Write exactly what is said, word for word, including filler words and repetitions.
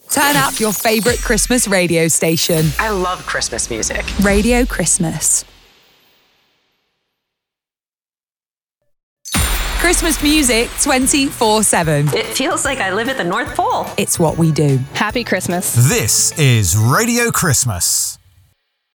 Turn up your favourite Christmas radio station. I love Christmas music. Radio Christmas. Christmas music twenty-four seven. It feels like I live at the North Pole. It's what we do. Happy Christmas. This is Radio Christmas.